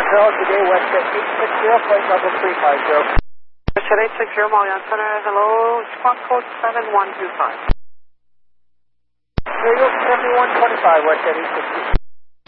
today, Westjet 860, flight level 350. Westjet 860, Moyan Center, hello, squawk code 7125. Here you go, 7125, Westjet 860.